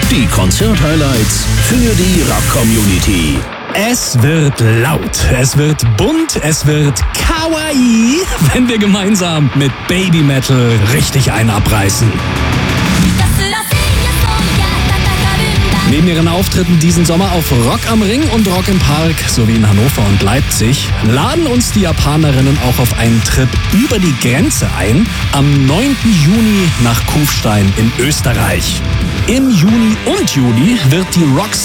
Die Konzert-Highlights für die Rock-Community. Es wird laut, es wird bunt, es wird kawaii, wenn wir gemeinsam mit Baby Metal richtig einen abreißen. Neben ihren Auftritten diesen Sommer auf Rock am Ring und Rock im Park sowie in Hannover und Leipzig laden uns die Japanerinnen auch auf einen Trip über die Grenze ein, am 9. Juni nach Kufstein in Österreich. Im Juni und Juli wird die Rock